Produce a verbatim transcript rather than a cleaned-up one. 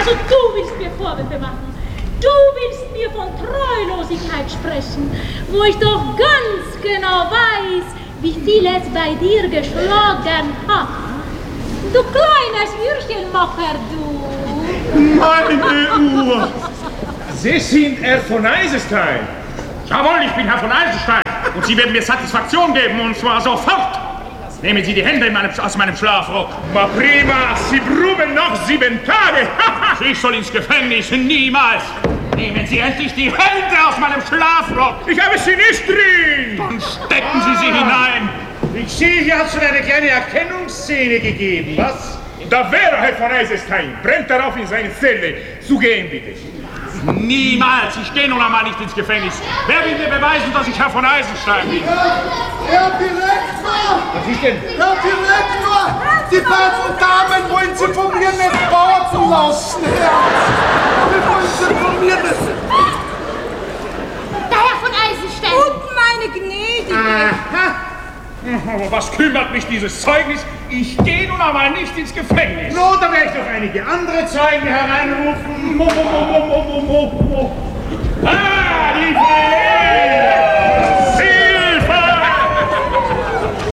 Also du willst mir Vorwürfe machen. Du willst mir von Treulosigkeit sprechen, wo ich doch ganz genau weiß, wie viel es bei dir geschlagen hat. Du kleines Würstchenmacher, du. Meine Uhr. Sie sind Herr von Eisenstein. Jawohl, ich bin Herr von Eisenstein. Und Sie werden mir Satisfaktion geben, und zwar sofort. Nehmen Sie die Hände in meinem, aus meinem Schlafrock. Ma prima, Sie proben noch sieben Tage. Ich soll ins Gefängnis, niemals. Nehmen Sie endlich die Hände aus meinem Schlafrock. Ich habe sie nicht drin. Dann stecken Sie sie hinein. Ich sehe, hier hat es eine kleine Erkennungsszene gegeben, was? Da wäre Herr von Eisenstein. Brennt darauf in seine Zelle. Zu gehen, bitte. Niemals! Ich gehe nun einmal nicht ins Gefängnis. Wer will mir beweisen, dass ich Herr von Eisenstein bin? Herr Direktor! Was ist denn? Herr Direktor! Die beiden Damen wollen Sie von mir nicht warten lassen, Herr! Wir wollen Sie von mir nicht... Der Herr von Eisenstein! Und meine Gnädige! Aha! Aber was kümmert mich dieses Zeugnis? Ich gehe nun einmal nicht ins Gefängnis. No, da werde ich doch einige andere Zeugen hereinrufen. Mo, mo, mo, mo, mo, mo, mo.